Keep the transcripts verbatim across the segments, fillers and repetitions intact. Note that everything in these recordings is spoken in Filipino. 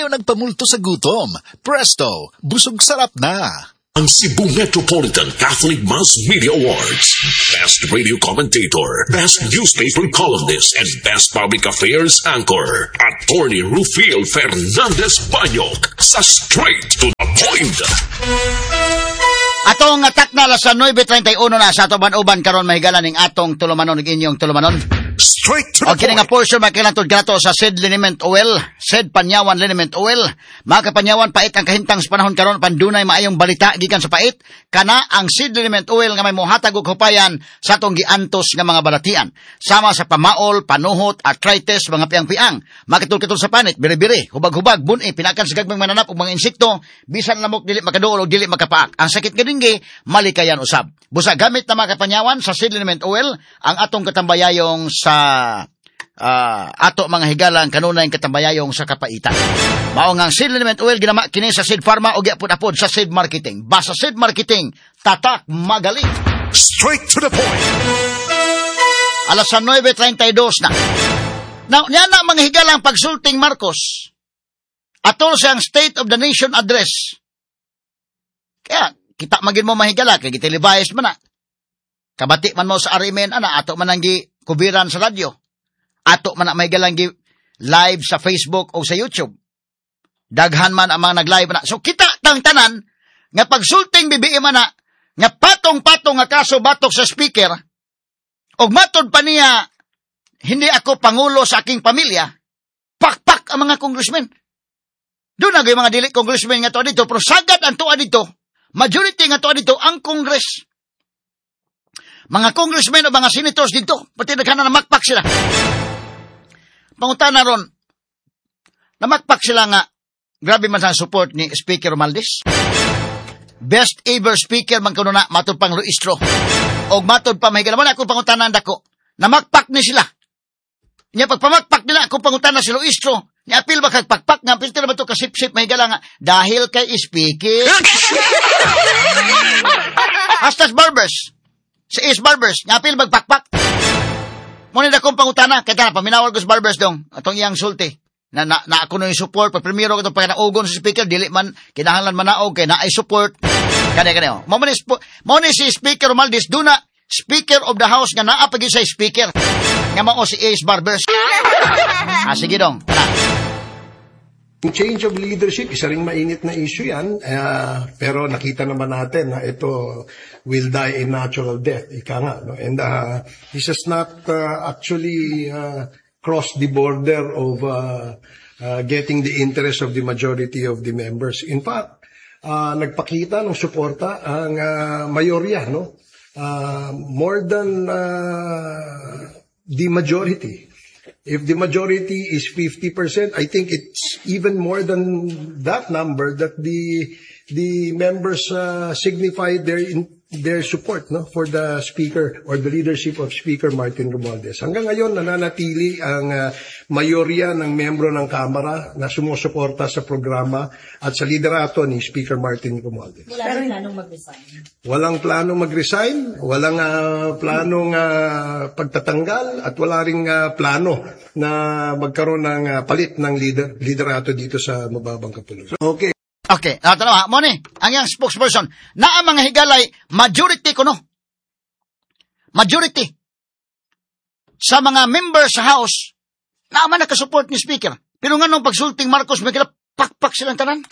ayaw nagpamulto sa gutom. Presto, busog sarap na. Ang Cebu Metropolitan Catholic Mass Media Awards. Best Radio Commentator, Best Newspaper Columnist, and Best Public Affairs Anchor. Attorney Rufil Fernandez Banyok sa Straight to the Point. Atong atak na alas nine thirty-one na sa atong uban karon mahigalan ning atong tulumanon ug inyong tulumanon. Straight to the okay, point. Okay, nga portion makilantud grato sa Seed Liniment Oil, Seed Panyawan Liniment Oil. Mga kapanyawan, pait ang kahintang sa panahon karon, pandunay maayong balita gikan sa pait. Kana ang Seed Liniment Oil nga may mohatag og hupayan sa atong giantos nga mga balatian. Sama sa pamaol, panuhot, arthritis, mga piang-piang, makitul-kitul sa panit, biri-biri, hubag-hubag, buni, pinakan sa gagmang mananap ug mga insekto, bisan lamok dili makaduol o dili makapaak. Ang sakit kadinggi, malikayan usab. Busa gamit na mga kapanyawan sa Seed Liniment Oil ang atong katambayayong sa uh, ato mga higalang kanunay katambayayong sa kapaitan. Mao nga Seed Liniment Oil ginama kini sa Seed Pharma ug apod-apod sa Seed Marketing. Basta Seed Marketing, tatak magaling. Straight to the point. Alas nine thirty-two na. Now, niya na mga higalang pagsulting Marcos. Ato siyang State of the Nation address. Kaya kita magin mo mahigala kay gitilibayas man na. Kabati man mo sa Arimen ana ato man ang gi kubiran sa radyo. Ato man ang mahigalang gi live sa Facebook o sa YouTube. Daghan man ang mga nag-live na. So kita tang tanan nga pagsulting bibi man na nga patong-patong nga kaso batok sa speaker og matod pa niya hindi ako pangulo sa aking pamilya. Pakpak ang mga congressmen. Doon na yung mga dili congressmen nga to dito pero sagad ang tuwa dito. Majority nga to dito ang Congress. Mga congressmen o mga senators dito, pati nagkana na makpak sila. Pangutana ron, namakpak sila nga, grabe man sa support ni Speaker Romualdez. Best ever speaker man kuno na, matod pang Luistro. O matod pa mahigala man ako pangutanan dako, namakpak ni sila. Nya pagpamakpak nila ako pangutana si Luistro. Ni apil ba kagpakpak nga apil tira ba to kasip-sip mahigala nga dahil kay speaker. Hastas Barbers. Si Ace Barbers, ni apil magpakpak. Muna na kong pangutana, kaya na paminawal ko sa Barbers dong, atong iyang sulti. Na, na, na ako na yung support, pagprimero ko itong pagkanaugon sa speaker, dili man, kinahanglan manaog, kaya na ay support. Kaya kaya mo ni si Speaker Romualdez, doon na, Speaker of the House nga naapagin sa speaker. Nga mao si Ace Barbers. Ah, sige dong. Change of leadership, isa ring mainit na issue yan. Uh, pero nakita naman natin na ito will die a natural death. Ika nga. No? And uh, this has not uh, actually uh, crossed the border of uh, uh, getting the interest of the majority of the members. In fact, uh, nagpakita ng suporta ang uh, mayorya, no? Uh, more than uh, the majority. If the majority is fifty percent, I think it's even more than that number that the the members uh, signified their in, their support, no, for the speaker or the leadership of Speaker Martin Romualdez. Hanggang ngayon nananatili ang uh, mayorya ng membro ng Kamara na sumusuporta sa programa at sa liderato ni Speaker Martin Romualdez. Wala rin planong mag-resign. Walang planong mag-resign, walang uh, planong uh, pagtatanggal at wala ring uh, plano na magkaroon ng uh, palit ng leader, liderato dito sa mababang kapulusan. Okay. Okay, uh, tanawa, mo ni, ang iyang spokesperson, na ang mga higalay, majority ko no. Majority. Sa mga members sa House, na man nakasupport ni Speaker. Pero nga nung pagsulting Marcos, may kila pakpak silang tanan.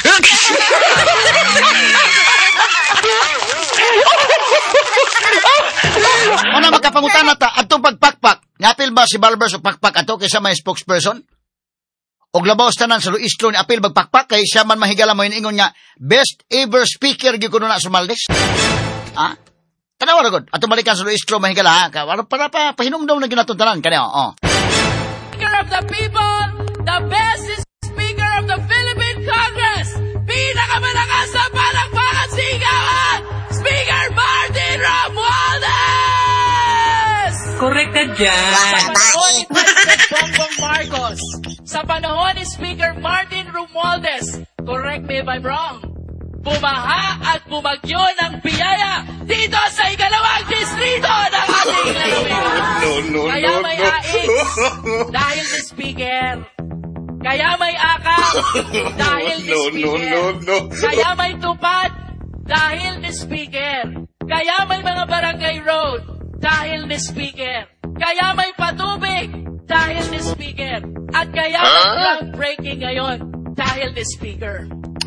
Ano magkapangutan na ta, atong pagpakpak, napil ba si Barbers o pakpak ato kaysa may spokesperson? Og labaw tanan sa Luistro ni apil magpakpak kay siya man mahigala mo iningon nga best ever speaker gyud kuno na sa Romualdez. Ah? Tanawa ra gud. Ato balikan sa Luistro mahigala ha. Para para pa pahinungdaw na ginaton tanan kani oh. Speaker of the people, the best is Speaker of the Philippine Congress. Pinakamalakas sa palakpakan sigawan, Speaker Martin Romualdez. Correct ka dyan. Bongbong Marcos. Sa panahon ni Speaker Martin Romualdez, correct me if I'm wrong, bumaha at bumagyo ng biyaya dito sa ikalawang distrito ng ating lalawigan. No, no, Kaya no, may no. hais dahil si Speaker Kaya may akap dahil ni No, no, speaker. no, no. Kaya may tupad dahil ni speaker. Kaya may mga barangay road dahil ni speaker. Kaya may patubig dahil ni speaker. At kaya may groundbreaking ngayon dahil ni speaker.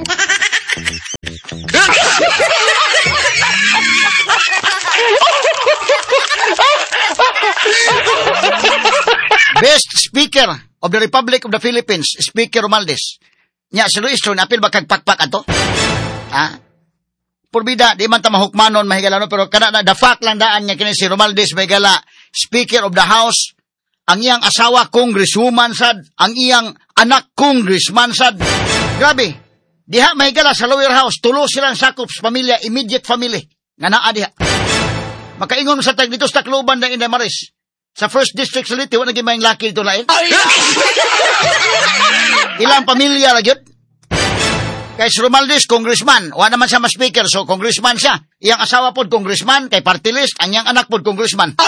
Best Speaker of the Republic of the Philippines, Speaker Romualdez. Nya, si Luis, so napil ba kagpakpak ato? Ha? Purbida, di man ta mahukmanon, mahigala no, pero kada na, the fact lang daan niya kini si Romualdez, mahigala, Speaker of the House, ang iyang asawa, congresswoman sad, ang iyang anak, congressman sad. Grabe, diha mahigala sa lower house, tulo silang sakop sa pamilya, immediate family, nga naa diha. Makaingon sa tag dito sa Tacloban ng Inday Maris. Sa first district sa Liti, wala naging mayang laki dito lain. Ilang pamilya na yun. Kay si Romualdez, congressman. Wala naman siya ma-speaker, so congressman siya. Iyang asawa po, congressman. Kay party list, ang iyang anak po, congressman.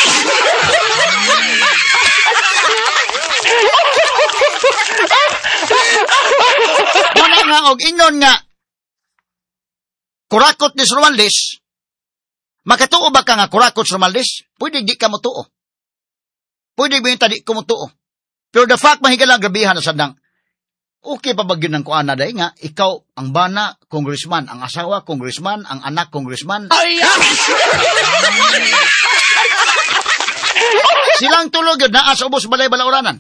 Wala nga, og inon nga, kurakot ni si Romualdez, makatuo ba ka nga kurakot si Romualdez? Pwede di ka mo tuo. Pwede ba yung tadi kumutuo? Pero the fact, mahigala, grabihan na sadang, okay pa ba yun ng kuana dahi nga, ikaw, ang bana, congressman, ang asawa, congressman, ang anak, congressman. Silang tulog yun, naas ubos balay balauranan.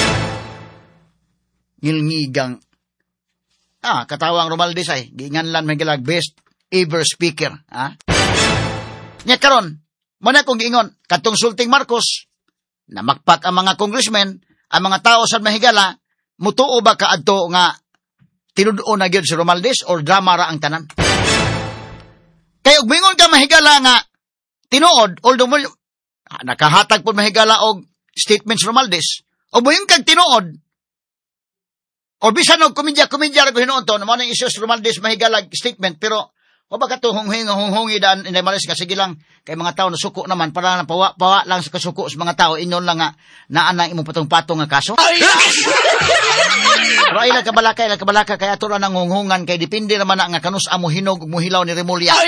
Ngilngigang, ah, katawang Romualdez ay, giinganlan mahigala, best ever speaker, ha? Nya karon, muna kong giingon, katong sulting Marcos, na magpak ang mga congressmen, ang mga tao sa mahigala, mutuo ba kaadto nga tinudo na gyud si Romualdez or drama ra ang tanan? Kay og mingon ka mahigala nga tinuod, although mo, ah, nakahatag po mahigala og statements Romualdez, o moyong kag tinuod, o bisan og komedya-komedya ra ko hinuon to, naman ang issues Romualdez mahigala statement, pero o baka to hunghing hunghungi daan Inday Maris nga sige lang kay mga tao nasuko naman para na pawa, pawa lang sa kasuko sa mga tao inyon lang nga naa na imong patong-patong nga kaso. Pero ay lang kabalaka, ay lang kabalaka kay ato ra nang hunghungan kay depende naman na nga kanus amo hinog ug muhilaw ni Remulla.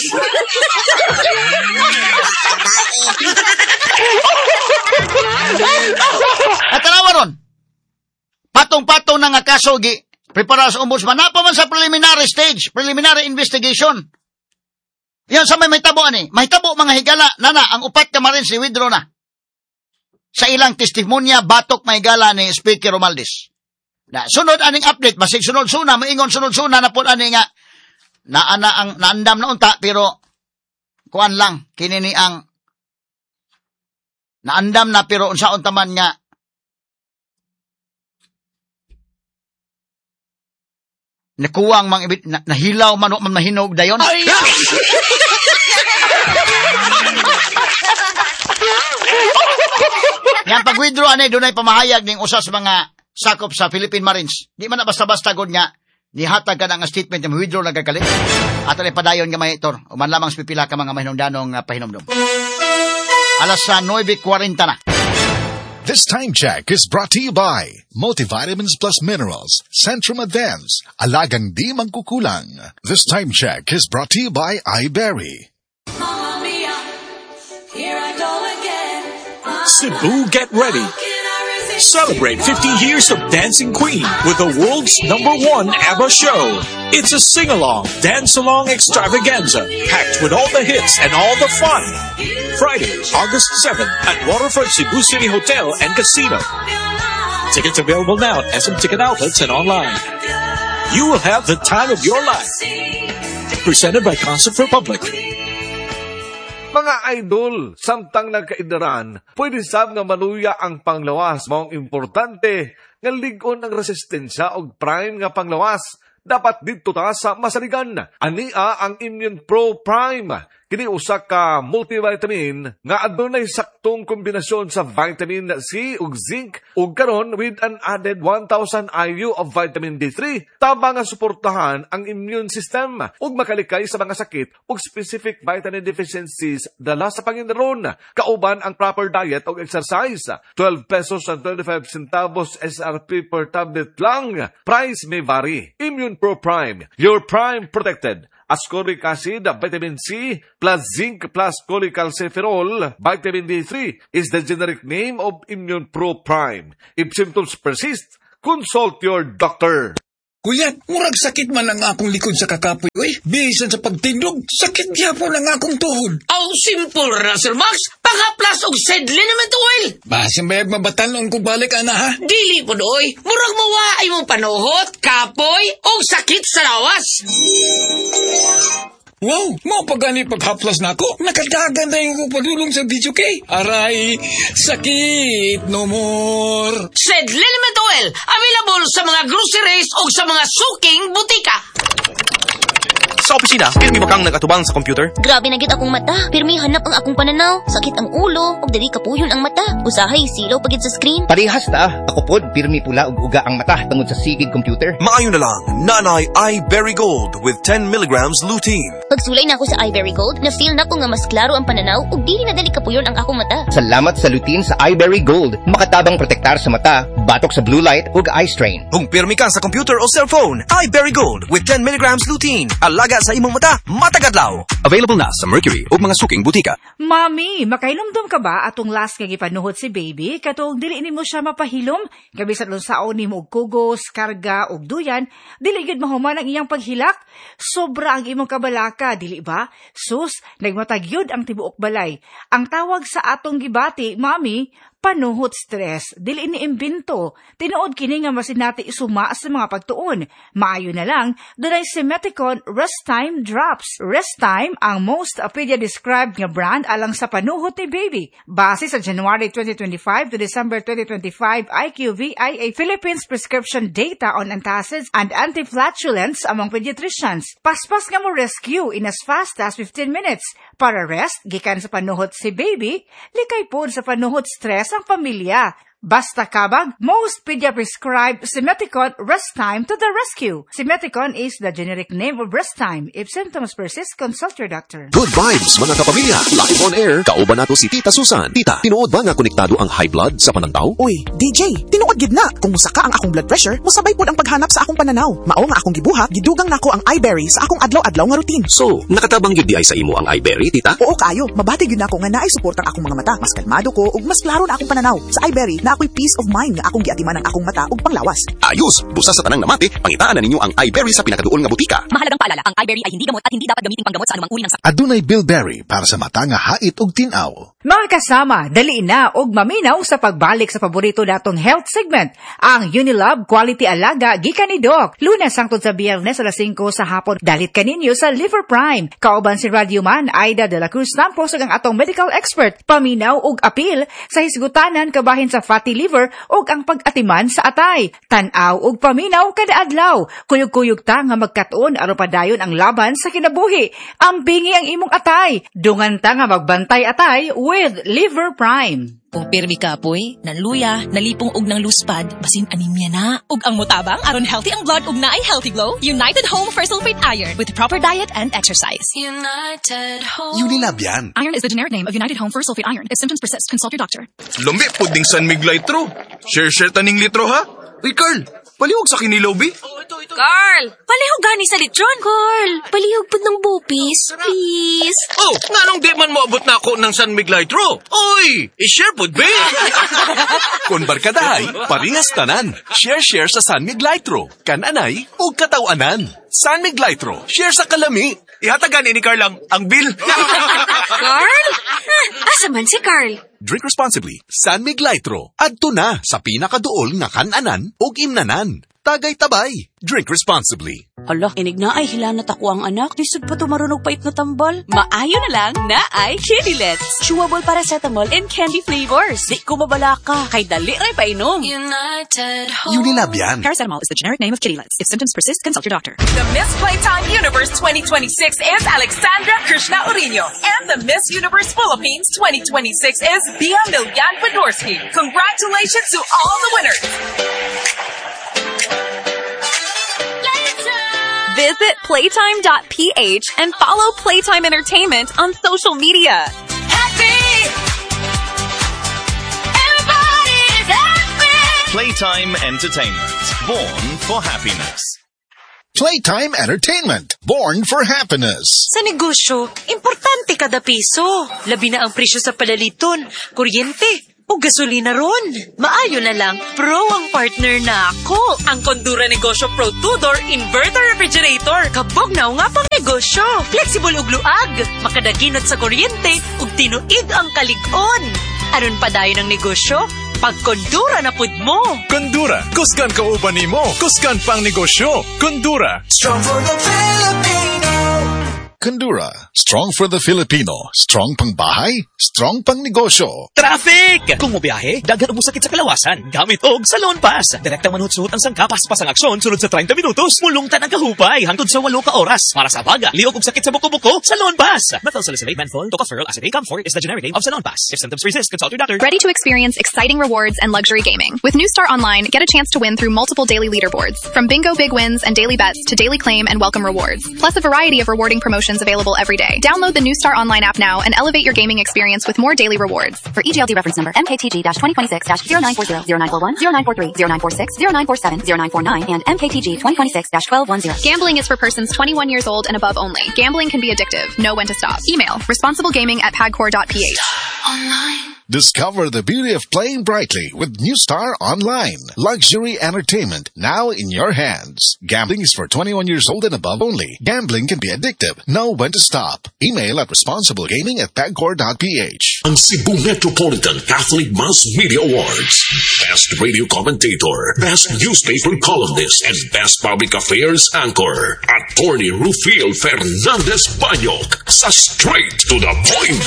At tanawa ron, patong-patong na nga kaso gi prepara sa ombudsman, na pa man sa preliminary stage, preliminary investigation. Yan sa may mahitabo ani, mahitabo mga higala, nana, ang upat ka marin si withdraw na. Sa ilang testimonya, batok mahigala ni Speaker Romualdez. Na, sunod aning update, masig sunod-suna, maingon sunod-suna na po ani nga, na ana ang naandam na unta, pero, kuan lang, kinini ang, naandam na, pero unsaon taman nga, nakuwang mang ibit, na, nahilaw man man mahinog dayon. Yang pag-withdraw ani dunay pamahayag ning usa sa mga sakop sa Philippine Marines. Di man na basta-basta gud nga nihatag ka nga statement nga withdraw na gagalit. Ato ni padayon nga may tor, uman lamang pipila ka mga mahinungdanong uh, pahinomdom. Alas sa nine forty na. This time check is brought to you by Multivitamins Plus Minerals, Centrum Advance, Alagang Di Magkukulang. This time check is brought to you by iBerry. Mamma mia, here I go again. Cebu, get ready. Celebrate fifty years of Dancing Queen with the world's number one ABBA show. It's a sing-along, dance-along extravaganza, packed with all the hits and all the fun. Friday, August seventh at Waterfront Cebu City Hotel and Casino. Tickets available now at S M Ticket Outlets and online. You will have the time of your life. Presented by Concert Republic. Mga idol, samtang nagkaidaran, pwede sab nga maluya ang panglawas. Maong importante, nga ligon ang resistensya o prime nga panglawas. Dapat dito ta sa masaligan. Ania ang Immune Pro Prime. kini usa ka multivitamin nga adunay saktong kombinasyon sa vitamin C ug zinc ug karon with an added one thousand I U of vitamin D three tabang nga suportahan ang immune system ug makalikay sa mga sakit ug specific vitamin deficiencies dala sa Panginoon. Kauban ang proper diet ug exercise. twelve pesos and twenty-five centavos S R P per tablet lang. Price may vary. Immune Pro Prime, your prime protected. Ascorbic acid, vitamin C, plus zinc, plus cholecalciferol, vitamin D three is the generic name of Immune Pro Prime. If symptoms persist, consult your doctor. Kuya, murag sakit man ang akong likod sa kakapoy. Uy, bisan sa pagtindog, sakit gyapon ang akong tuhod. Aw, simple ra, Sir Max. Pangaplas og sedlin naman to, oil. Basin bayag mabatalon kung balik, ana, ha? Dili po, doy. Murag mawaay mong panuhot, kapoy, o sakit sa lawas. Wow, mo pa gani paghaplas na ako. Nakadagan na yung padulong sa video kay. Aray, sakit no more. Sedlin naman to, oil. Available sa mga groceries o sa mga suking butika. Sa opisina, pirmi ba kang nagatubang sa computer? Grabe na gid akong mata. Pirmi hanap ang akong pananaw. Sakit ang ulo, ug dili kapuyon ang mata. Usahay silaw pagid sa screen. Parehas ta. Ako pod pirmi pula ug uga ang mata tungod sa sigid computer. Maayo na lang, Nanay iBerry Gold with ten milligrams lutein. Pagsulay na ako sa iBerry Gold, na-feel na ko nga mas klaro ang pananaw ug dili na dali kapuyon ang akong mata. Salamat sa lutein sa iBerry Gold. Makatabang protektar sa mata, batok sa blue light ug eye strain. Kung pirmi ka sa computer o cellphone, iBerry Gold with ten milligrams lutein. Alaga sa imong mata, matagadlaw. Available na sa Mercury ug mga suking butika. Mami, makailumdum ka ba atong last nga gipanuhot si baby? Katong dili nimo siya mapahilom? Gabi sa lunsaon nimo og kugos, karga ug duyan, dili gid mahuman ang iyang paghilak. Sobra ang imong kabalaka, dili ba? Sus, nagmatagyod ang tibuok balay. Ang tawag sa atong gibati, Mami, panuhot stress, dili ni imbento. Tinuod kini nga masinati isuma sa mga pagtuon. Maayo na lang, dunay Simeticon Rest Time Drops. Rest Time ang most pedia-described nga brand alang sa panuhot ni baby. Base sa January twenty twenty-five to December twenty twenty-five I Q V I A Philippines prescription data on antacids and antiflatulence among pediatricians. Paspas nga mo rescue in as fast as fifteen minutes. Para rest, gikan sa panuhot si baby, likay pod sa panuhot stress ang pamilya. Basta kabag, most pedia-prescribed Simeticon Rest Time to the rescue. Simeticon is the generic name of Rest Time. If symptoms persist, consult your doctor. Good vibes, mga kapamilya. Live on air, kauban nato si Tita Susan. Tita, tinuod ba nga konektado ang high blood sa panantaw? Uy, D J, tinuod gid na. Kung musaka ang akong blood pressure, musabay pod ang paghanap sa akong pananaw. Mao nga akong gibuhat, gidugang nako ang iBerry sa akong adlaw-adlaw nga routine. So, nakatabang gyud di ay sa imo ang iBerry, Tita? Oo kayo, mabati gyud nako nga naay suportang akong mga mata. Mas kalmado ko ug mas klaro na akong pananaw. Sa iBerry, na ako'y peace of mind nga akong giatiman ang akong mata ug panglawas. Ayos! Busa sa tanang namati, pangitaan na ninyo ang iBerry sa pinakaduol nga butika. Mahalagang paalala, ang iBerry ay hindi gamot at hindi dapat gamitin panggamot sa anumang uri ng sakit. Adunay Bilberry para sa mata nga hait ug tinaw. Mga kasama, dali na og maminaw sa pagbalik sa paborito natong health segment, ang Unilab Quality Alaga gikan ni Doc. Lunes hangtod sa Biyernes alas singko sa hapon, dalit kaninyo sa Liver Prime. Kauban si Radioman Aida de la Cruz Tampos ug ang atong medical expert, paminaw og apil sa hisgutanan kabahin sa fatty liver ug ang pag-atiman sa atay. Tan-aw ug paminaw kada adlaw. Kuyog-kuyog ta nga magkatuon aron padayon ang laban sa kinabuhi. Ambingi ang imong atay. Dungan ta nga magbantay atay with Liver Prime. Kung pirmi ka, poy, nanluya, nalipong og ng luspad, basin anemia na. Ug ang mutabang, aron healthy ang blood ug naay healthy glow, United Home for Sulfate Iron with proper diet and exercise. United Home. Unilab yan. Iron is the generic name of United Home for Sulfate Iron. If symptoms persist, consult your doctor. Lumbi, puding San Mig Litro. Share-share taning litro, ha? Uy, Carl, palihog sa kinilobi. Carl, palihog gani sa litron. Carl, palihog po ng bupis, please. Oh, nga nung di man moabot na ako ng San Mig Litro. Oy, i-share po, be. Kung barkadahay, paringas tanan. Share-share sa San Mig Litro. Kananay o katawanan. San Mig Litro, share sa kalami. Ihatagan ni Carl ang, ang bill. Carl? Asa man si Carl? Drink responsibly. San Mig Litro. Adto na sa pinakaduol nga kananan o imnanan. Tagay tabay. Drink responsibly. Hala, inig na ay hilanat ako ang anak. Lisod pa tumarunog pait na tambal. Maayo na lang na ay Kidilets. Chewable paracetamol in candy flavors. Di ko mabala ka. Kay dali ray painom. United Unilab yan. Paracetamol is the generic name of Kidilets. If symptoms persist, consult your doctor. The Miss Playtime Universe twenty twenty-six is Alexandra Krishna Urino. And the Miss Universe Philippines twenty twenty-six is Bia Milyan Fedorsky. Congratulations to all the winners. Visit playtime dot p h and follow Playtime Entertainment on social media. Happy! Everybody is happy! Playtime Entertainment. Born for happiness. Playtime Entertainment. Born for happiness. Sa negosyo, importante kada piso. Labi na ang presyo sa palaliton, kuryente, o gasolina ron. Maayo na lang, pro ang partner na ako. Ang Condura Negosyo Pro two-door Inverter Refrigerator. Kabog na nga pang negosyo. Flexible ug luag. Makadaginot sa kuryente ug tinuig ang kalig-on. Aron pa dayon ang negosyo, pag Condura na pud mo. Condura, kusgan ka uban nimo. Kusgan pang negosyo. Condura. Strong for the Filipino. Condura. Strong for the Filipino. Strong pang bahay. Strong pang negosyo. Traffic! Kung mobiyahe, daghan mo sakit sa kalawasan. Gamit og Salon Pass. Direktang manhutsuhot ang sangkapas pasang aksyon sunod sa thirty minutos. Mulungtan ang kahupay hangtod sa eight ka oras. Para sa baga, liog og sakit sa buko-buko, Salon Pass. Methyl salicylate menthol, tocopherol acetate camphor is the generic name of Salon Pass. If symptoms persist, consult your doctor. Ready to experience exciting rewards and luxury gaming. With New Star Online, get a chance to win through multiple daily leaderboards. From bingo big wins and daily bets to daily claim and welcome rewards. Plus a variety of rewarding promotions available every day. Download the New Star Online app now and elevate your gaming experience with more daily rewards. For E G L D reference number M K T G twenty twenty-six zero nine four zero, zero nine four one, zero nine four three, zero nine four six, zero nine four seven, zero nine four nine, and M K T G twenty twenty-six twelve ten. Gambling is for persons twenty-one years old and above only. Gambling can be addictive. Know when to stop. Email responsiblegaming at pagcor dot p h. Online. Discover the beauty of playing brightly with New Star Online. Luxury entertainment now in your hands. Gambling is for twenty-one years old and above only. Gambling can be addictive. Know when to stop. Email at responsiblegaming at pagcor dot p h. Ang Cebu Metropolitan Catholic Mass Media Awards. Best Radio Commentator, Best Newspaper Columnist, and Best Public Affairs Anchor. Attorney Rufil Fernandez Banyok sa Straight to the Point.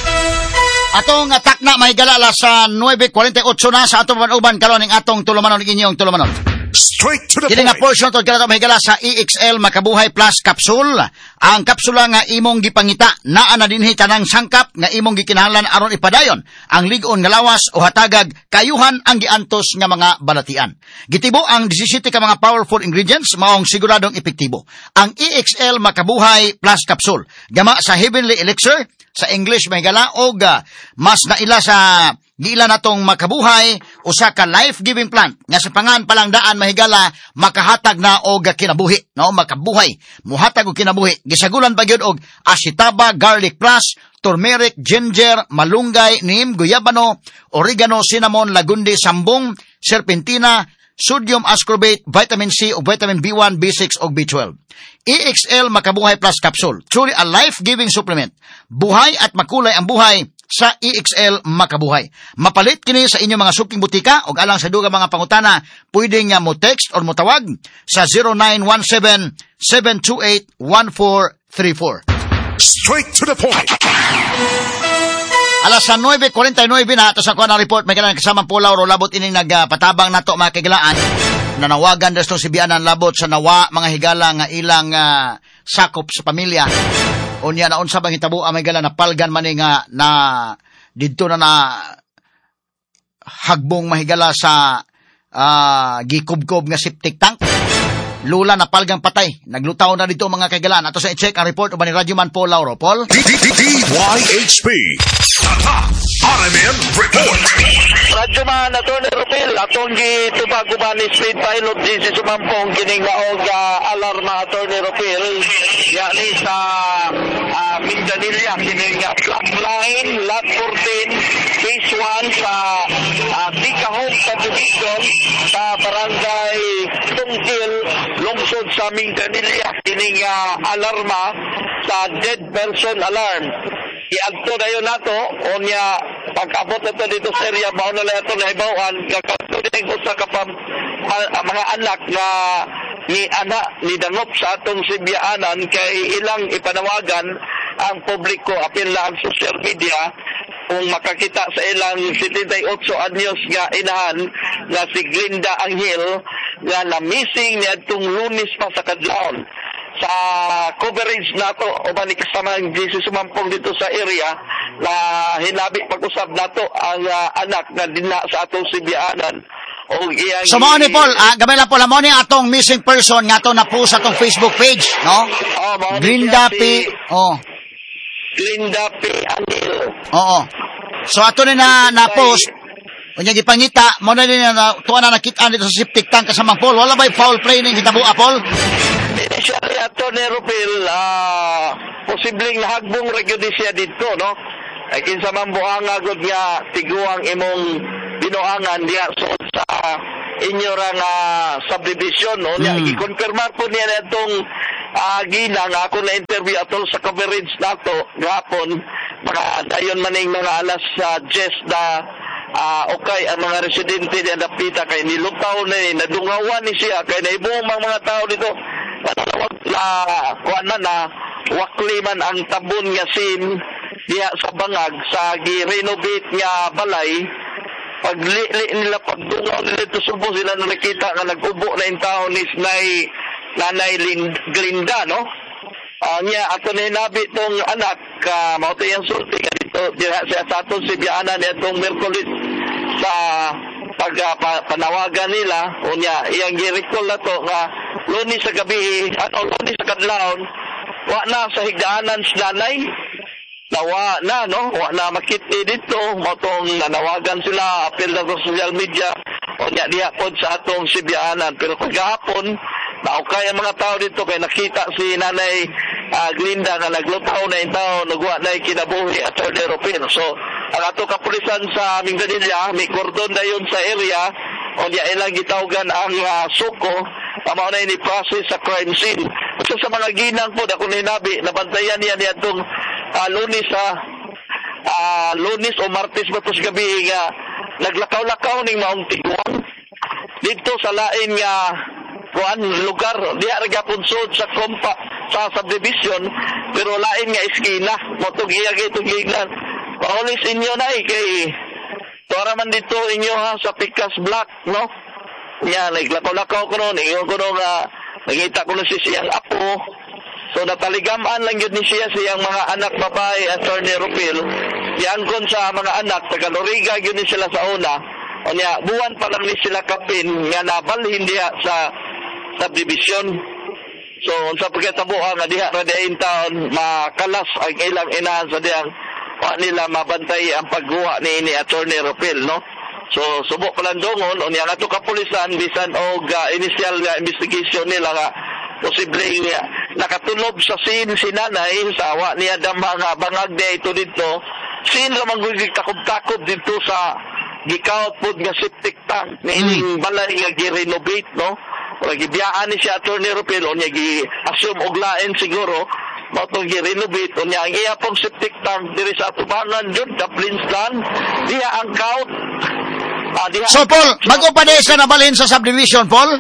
Atong atak na may galala sa nine forty-eight na sa atong manuban karon ning atong tulumanon ning inyong tulumanon. Straight to the Kini point. nga portion to kada may gala sa E X L Makabuhay Plus Capsule. Ang kapsula nga imong gipangita naa na dinhi tanang sangkap nga imong gikinahanglan aron ipadayon ang lig-on nga lawas o hatagag kayuhan ang giantos nga mga balatian. Gitibo ang seventeen ka mga powerful ingredients maong siguradong epektibo. Ang E X L Makabuhay Plus Capsule gama sa Heavenly Elixir sa English may gala og uh, mas naila sa giila natong makabuhay usa ka life-giving plant nga sa pangan palang daan mahigala makahatag na og kinabuhi no makabuhay muhatag og kinabuhi gisagulan pa gyud og asitaba garlic plus turmeric ginger malunggay neem guyabano oregano cinnamon lagundi sambong serpentina sodium ascorbate vitamin C ug vitamin B one B six ug B twelve. E X L Makabuhay Plus Capsule, truly a life-giving supplement. Buhay at makulay ang buhay sa E X L Makabuhay. Mapalit kini sa inyong mga suking butika o alang sa dugang mga pangutana, pwede nga mo text or mo tawag sa zero nine one seven, seven two eight, one four three four. Straight to the point. Alas sa nine forty-nine na ato sa kuha na report may kailangan kasamang pulaw ro labot ining nagpatabang nato mga kagilaan. Nanawagan destong si Bianan labot sa nawa mga higala nga ilang uh, sakop sa pamilya. Unya na unsa bang hitabo ang higala na palgan man nga na didto na na hagbong mahigala sa uh, gikubkob nga septic tank. Lula na palgang patay. Naglutaw na dito mga kagalaan. Ato sa i-check ang report uban ni Radyoman Paul Lauro. Paul? D Y H P. Tata. R M N Report. Radyoman Attorney Rufil, atong gitubag uban ni Speed Pilot D C Sumampong kining laog uh, alarma Attorney Rufil. Yani sa uh, Mindanilla kining uh, flat line, lot fourteen, phase one sa uh, Tika Home subdivision sa barangay Tungkil, lungsod sa Mindanilla kining uh, alarma sa dead person alarm. Iadto na yun nato, o niya, pagkabot na ito dito sa area, mauna na ito na ibawan, kakabot din usa ka pa, uh, mga anak na ni ana ni dangop sa atong sibyaanan kay ilang ipanawagan ang publiko apil lang social media kung makakita sa ilang seventy-eight anyos nga inahan nga si Glinda Angel nga na-missing niadtong Lunes pa sa kadlawon. Sa coverage nato o ba ni kasamang G C Sumampong dito sa area na hinabi pag-usab nato ang uh, anak nga dinha sa atong sibyaanan. O iyang so mo ni Paul, ah, gamay lang po mo ni atong missing person nga to na po sa atong Facebook page, no? Oh, Glinda P. Oh. Glinda P. Angel. Oo. So ato ni na na-post, unya gipangita, mo na din na tuwa na nakita dito sa septic tank kasama Paul. Wala ba'y foul play ning hitabo Paul? Initially ato ni Rupil, uh, posibleng nahagbong regulisya dito, no? Ay kinsa man buhanga gud nga tiguang imong binuangan diya so sa inyo ra nga subdivision, no? Mm. I-confirmar po niya itong uh, gilang ako na interview atol sa coverage nato gapon mga dayon maning mga alas sa uh, Jess na uh, okay ang mga residente niya napita kay nilutaw na eh, nadungawan ni siya kay naibuong mga, mga tao dito na kuan man na wakli man ang tabon nga sim diya sa bangag sa gi-renovate nga balay pagli nila pagdungaw nila ito subo sila na nakita nga nag-ubo na yung tao ni Nay Nanay Glinda, no? Uh, niya ato na hinabi itong anak uh, mauto yung sulti dito diya sa atong sibyaanan itong Merkulis sa pag uh, pa, panawagan nila o niya iyang gi-recall na to nga Lunes sa gabi ano Lunes sa kadlawon wa na sa higdaanan sa nanay nawa na no wa na makita dito motong nanawagan sila apil na sa social media o niya diha pod sa atong sibyaanan pero kagahapon naukay ang mga tao dito kay nakita si Nanay uh, Glinda nga naglutaw na yung tao nagwa na yung kinabuhi at Atty. Rupil. So ang ato kapulisan sa Mindanilla may kordon na yun sa area o niya ilang gitawgan ang uh, suko tama na ini process sa crime scene. So sa mga ginang po ako ninabi nabantayan niya niya itong uh, Lunes sa uh, Lunes o Martes ba tos gabi nga naglakaw-lakaw ning maong tiguan dito sa lain nga kuan lugar diha ra punsod sa kompa sa subdivision pero lain nga iskina motog iya gito gignan paulis inyo na eh, kay tora man dito inyo ha sa Picas Black no ya naglakaw-lakaw ko noon inyo ko no nga nakita ko na si siyang apo so nataligaman lang yun ni siya siyang mga anak babae at Atty. Rupil yangkon sa mga anak taga Loriga yun ni sila sa una o niya buwan pa lang ni sila kapin nga nabalhin diha sa subdivision. So unsa pagkatabo nga diha ra diin taon makalas ang ilang inahan sa diyang wa nila mabantay ang pagguha ni ini Atty. Rupil, no? So subok pa lang dongon unya nga to kapulisan bisan og uh, initial nga investigation nila nga posibleng uh, nakatunob sa scene si nanay sa wa niya damha nga bangag dito dito scene lamang gud kakob-kakob dito sa gikaot pod nga septic tank ni ining balay nga gi-renovate, no? Gibiyaan ni siya Atty. Rupil o niya gi-assume og lain siguro matong gi-renovate o niya ang iya pong septic tank diri sa atubangan dyan Kaplinstan diya ang count ah, diya so Paul bago pa din sa nabalhin sa subdivision Paul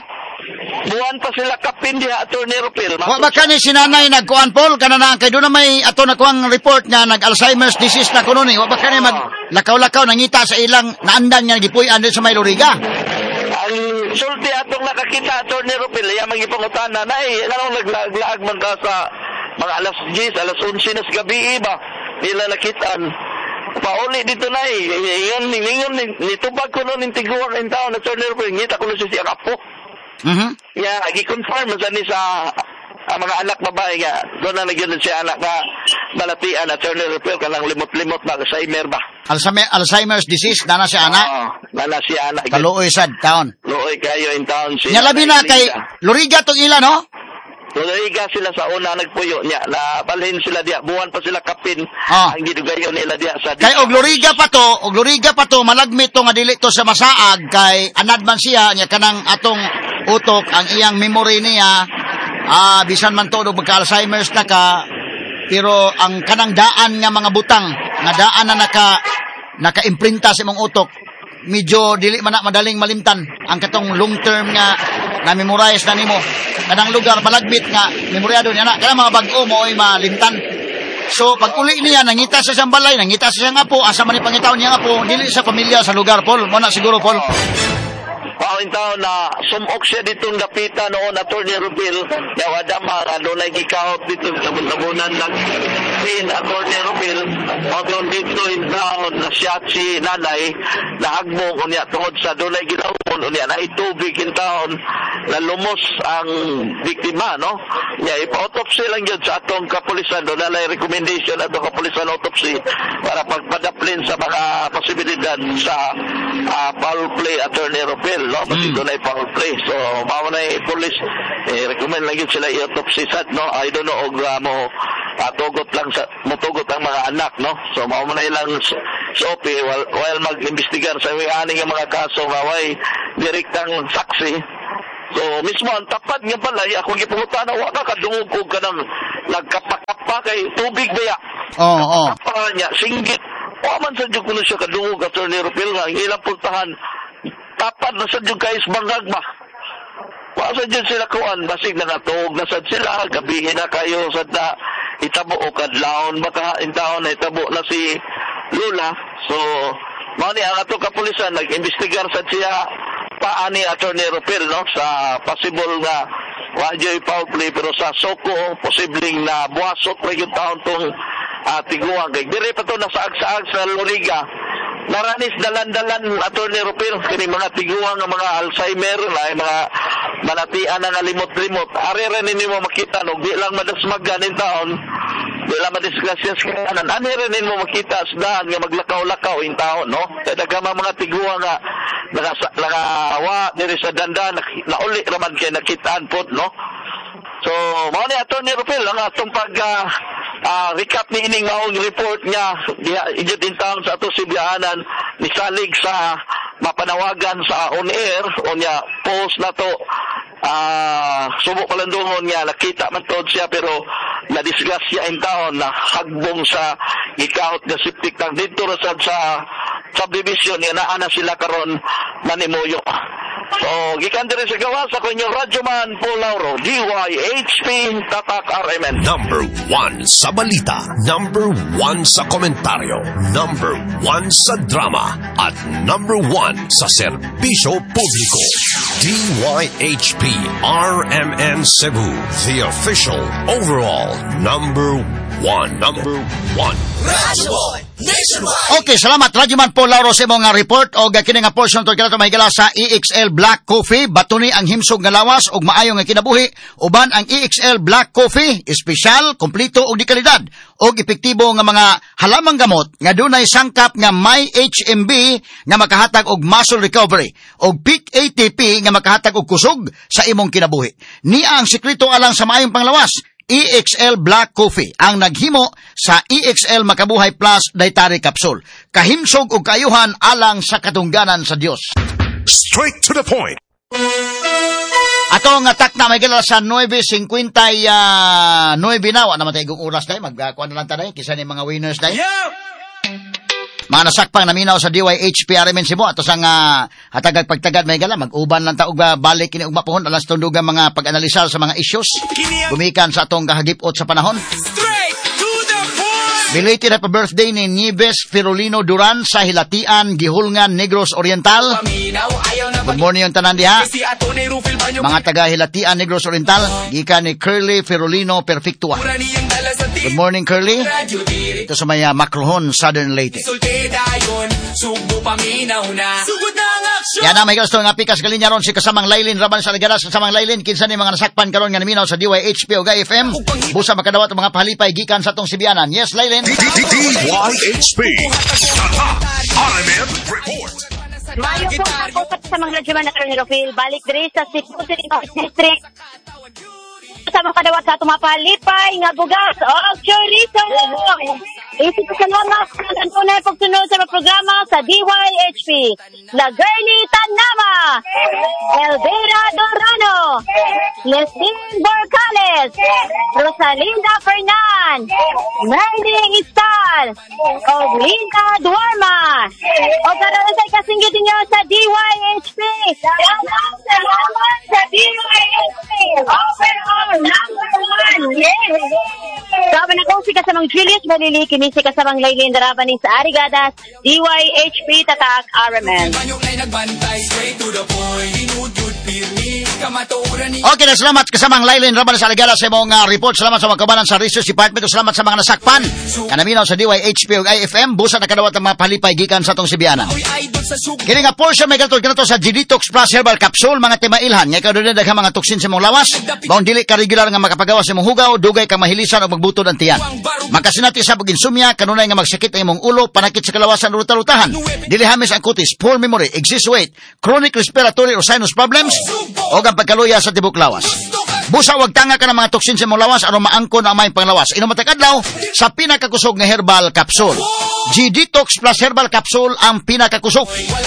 buwan pa sila kapin diya Atty. Rupil wa ba ka ni sinanay nagkuhan Paul kanana kay doon na may ato nakuhang report nga nag-Alzheimer's disease na kuno ni wa ba ka ni mag lakaw-lakaw nangita sa ilang naandan nga gipuy-an din sa may Loriga ang sulti atong nakakita Atty. Rupil iya magipangutana na eh anong naglaag man ka sa mga alas diyes, alas onse na sa gabi ba nila nakitaan pauli dito na eh yun ningon nitubag ko noon yung tiguan ng tao na Atty. Rupil ngita ko na siya siya kapo mm-hmm. yeah, i-confirm sa ni sa ang mga anak babae nga doon na nagyan siya anak nga balatian at Atty. Rupil kanang limot-limot na Alzheimer ba Alzheimer, Alzheimer's disease na na siya anak oo na na siya anak kaluoy sad taon luoy kayo in town siya nyalabi na kay Loriga tong ila no Loriga sila sa una nagpuyo niya na balhin sila diya buwan pa sila kapin ah. ang gidugayon nila diya sa kay og Loriga pa to og Loriga pa to malagmit to nga dili to sa masaag kay anad man siya nya kanang atong utok ang iyang memory niya ah bisan man to og magka-Alzheimer's na ka pero ang kanang daan nga mga butang nga daan na naka naka-imprinta sa imong utok medyo dili man na madaling malimtan ang katong long term nga na memorize na nimo kanang lugar malagbit nga memoryado niya na kanang mga bag-o mo ay malimtan. So pag uli niya nangita sa siyang balay, nangita sa siyang apo, asa man ipangitaon niya apo, dili sa pamilya sa lugar Paul. Mo na siguro Paul. Pauling taon na sumok siya ditong dapita noon Attorney Rupil na wada mga doon ay gikahot dito sa buntabunan ng sin Attorney Rupil o doon dito in taon na siya si nanay na hagbong unya tungod sa doon ay ginawon unya na itubig in taon na lumos ang biktima no niya ipa-autopsy lang yun sa atong kapulisan doon na recommendation atong kapulisan autopsy para pagpadaplin sa mga posibilidad sa uh, foul play Attorney Rupil no kasi doon ay foul play so mao na yung police eh, recommend lang yun sila i-autopsy sad no I don't know og uh, mo uh, tugot lang sa mutugot ang mga anak no so mao na ilang S O P while, while mag-imbestigar sa aning mga kaso maway direktang saksi so mismo ang tapat nga balay ako gipungutan na wala kadungog og kanang nagkapakapa kay tubig baya oo oh, oh. Kapara niya singgit wa man sa jud kuno siya kadungog Attorney Rupil nga ilang pultahan tapat na sa jud kay bangag ba wa sa jud sila kuan basig nangatog na sad sila gabi na kayo sad na itabo o kadlawon baka intawon na itabo na si Lula so mao ni ang ato kapulisan nag-imbestigar sad siya paani Attorney Rupil no sa possible nga wa jud foul play pero sa soko posibleng na buwasot ra gyud taon tong uh, tiguang kay dire pa to nasaag-saag sa Loriga naranis dalan-dalan Attorney Rupil kini mga tiguang nga mga Alzheimer ay mga manatian nga limot-limot ari ra ninyo makita no di lang madasmagan in taon di lang madisgrasya sa kanan ani ra ninyo makita asdahan nga maglakaw-lakaw in taon no kay daghan mga tiguang nga nagawa diri sa dandan nauli ra man kay nakitaan pod no so mao ni Attorney Rupil ang atong pag uh, uh, recap ni ining maong report niya ijud din taon sa ato sibianan ni salig sa mapanawagan sa on air o niya post na to uh, subok palandungon niya nakita man tod siya pero nadisgrasya in taon na hagbong sa gikahot nga septic tank dito ra sad sa subdivision nga naa na sila karon manimuyo. So, gikan diri sa gawas ako inyong radyoman Paul Lauro, D Y H P Tatak R M N. Number one sa balita, number one sa komentaryo, number one sa drama, at number one sa serbisyo publiko. D Y H P R M N Cebu, the official overall number one. Number one. Radyo Boy Nationwide. Okay, salamat Radyoman Paul Lauro sa imong report o kini nga portion to kinato mahigala sa E X L Black Coffee batuni ang himsog nga lawas ug maayo nga kinabuhi uban ang E X L Black Coffee espesyal, kompleto ug di kalidad og epektibo nga mga halamang gamot nga dunay sangkap nga may H M B nga makahatag og muscle recovery og peak A T P nga makahatag og kusog sa imong kinabuhi. Niya ang sekreto alang sa maayong panglawas. E X L Black Coffee ang naghimo sa E X L Makabuhay Plus Dietary Capsule. Kahimsog ug kaayuhan alang sa katungganan sa Dios. Straight to the point. Ato nga tak na may gala sa nine fifty-nine uh, nine na wa naman tayo oras dai magkuan na lang taday kisa ni mga winners dai. Yeah! Mga nasakpang naminaw sa D Y H P R M N Cebu ato sang uh, hatagag pagtagad may gala mag-uban lang ta og uh, balik kini ug mapuhon alas tundugang mga pag-analisa sa mga issues gumikan sa atong kahagipot sa panahon. Straight to the point. Belated happy birthday ni Nieves Firulino Duran sa Hilatian, Gihulngan, Negros Oriental. Good morning yung tanan diha. Mga taga Hilatian, Negros Oriental, gikan ni Curly Firulino Perfectua. Good morning, Curly. Ito sa may uh, Macrohon, Southern Leyte. Yan na, may gusto nga pikas galinya ron si kasamang Laylin Raban sa Ligaras, kasamang Laylin, kinsa ni mga nasakpan karon nga naminaw sa D Y H P o G I F M. Busa makadawat ang mga pahalipay gikan sa atong sibianan. Yes, Laylin. D Y H P R M N Report. Mayo po ako sa mga radyoman na Attorney Rufil. Balik diri sa Cebu District. Sa mga kadawat sa atong mapalipay nga bugas o chorizo. Isip sa salamat sa tunay pagsunod sa mga programa sa D Y H P. La Girlie Tanama, Elvira Dorano, Leslie Borcales, Rosalinda Fernan, Merding Istal, o Linda Duarma. O karoon sa ikasinggit niyo sa D Y H P. Salamat sa D Y H P. kasamang Julius Balili, kinisi kasamang Laylin Darabaning sa Arigadas, D Y H P Tatak, R M N. Okay na, salamat kasamang Laylin Darabaning sa Arigadas sa mong uh, report. Salamat sa mga kabanan sa Research Department. Salamat sa mga nasakpan. Kanaminaw sa D Y H P o I F M. Busa na kadawat ang mga palipay gikan sa atong Sibianan. Kini nga portion may gatod kanato sa G-Detox Plus Herbal Capsule, mga timailhan. Nga ikaw doon na daghang mga tuksin sa mong lawas. Baong dili ka regular nga makapagawas sa mong hugaw, dugay ka mahilisan o magbutod ang tiyan. Makasinati sa pag-insumya, kanunay nga magsakit ang imong ulo, panakit sa kalawasan o ruta-rutahan. Dili hamis ang kutis, poor memory, excess weight, chronic respiratory or sinus problems, o ang pagkaluya sa tibok lawas. Busa, wag tanga ka ng mga toksin sa mong lawas, ano maangkon ang may panglawas. Inumatag adlaw sa pinakakusog nga herbal capsule. G-Detox Plus Herbal Capsule ang pinakakusog.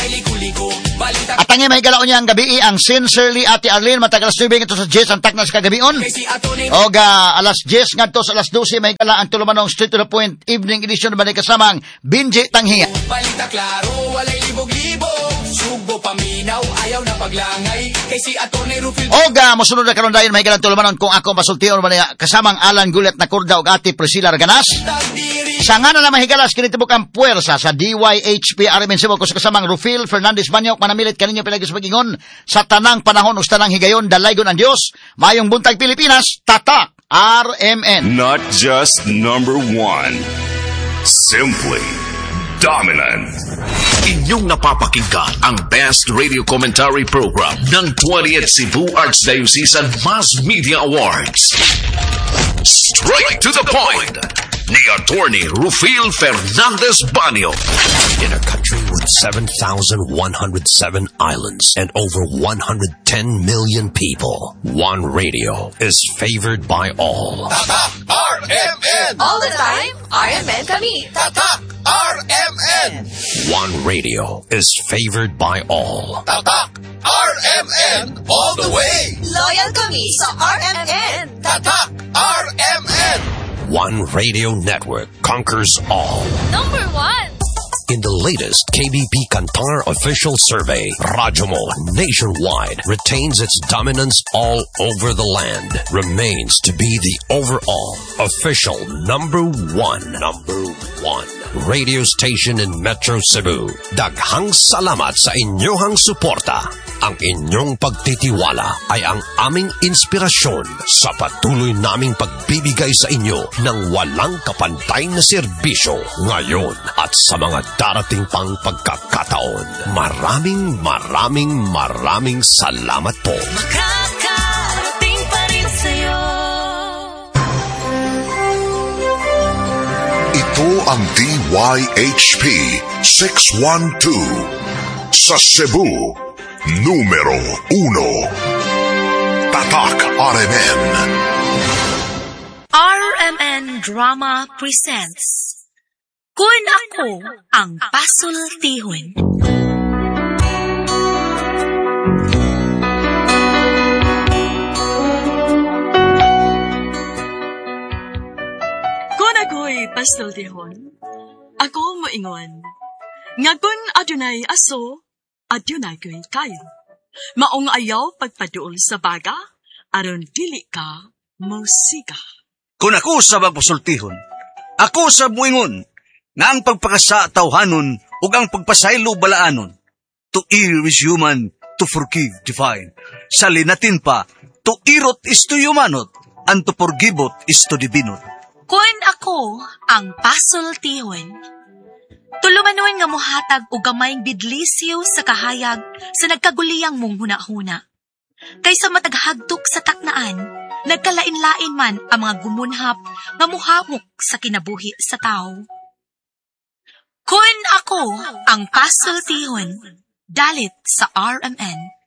At ang may galaon niya ang gabi, ang Sincerely Ate Arlene, matagal subing ito sa Jess, ang taknas kagabion. O ga, alas Jess, nga to sa alas dose, may gala ang tulumanong straight to the point, evening edition, ba kasamang Binji Tanghiya. Balita klaro, walay libog-libog, subo paminaw, ayaw na paglangay, kay si Atty. Rufil. O ga, musunod na karon dayon, may galang tulumanon kung ako masultiyon, ba kasamang Alan Gulet na Kurda o Ate Priscilla Raganas. Sa nga na naman higalas, kinitibok ang puwersa sa D Y H P R M N Cebu, kus kasamang Rufil Fernandez Banyok, manamilit kaninyo pinagis pagingon sa tanang panahon o tanang higayon, dalaygon ang Diyos, mayong buntag Pilipinas, Tatak R M N. Not just number one, simply dominant. Inyong napapakinggan ang Best Radio Commentary Program ng twentieth Cebu Archdiocesan Mass Media Awards. Straight to the point ni Attorney Rufil Fernandez Banyo. In a country with seven thousand one hundred seven islands and over one hundred ten million people, one radio is favored by all. Tatak R M N! All the time, R M N kami. Tatak R M N! One radio is favored by all. Tatak R M N all the way! Loyal kami sa R M N. Tatak R M N! One radio network conquers all. Number one! In the latest K B P Kantar official survey, Radyo Mo nationwide retains its dominance all over the land, remains to be the overall official number one, number one radio station in Metro Cebu. Daghang salamat sa inyong suporta. Ang inyong pagtitiwala ay ang aming inspirasyon sa patuloy naming pagbibigay sa inyo ng walang kapantay na serbisyo ngayon at sa mga darating pang pagkakataon. Maraming maraming maraming salamat po. Makakarating pa rin sa'yo. Ito ang D Y H P six one two sa Cebu. Numero uno. Tatak R M N. R M N Drama presents Kun Ako Ang Pasultihon. Kun ako'y pasultihon, ako moingon. Nga kun adunay aso, adunay ko'y kayo. Maong ayaw pagpaduol sa baga, aron dili ka musika. Kung ako sa magpasultihon, ako sa muingon, nga ang pagpakasa tawhanon ug ang pagpasaylo balaanon. To err is human, to forgive divine. Sa linatin pa, to irot is to humanot, and to forgivot is to divinot. Kun ako ang pasultihon, tulumanon nga mohatag og gamayng bidlisyo sa kahayag sa nagkaguliyang mong huna-huna. Kaysa mataghagtok sa taknaan, nagkalain-lain man ang mga gumunhap nga muhamok sa kinabuhi sa tao. Kun ako ang pasultihon, dalit sa R M N.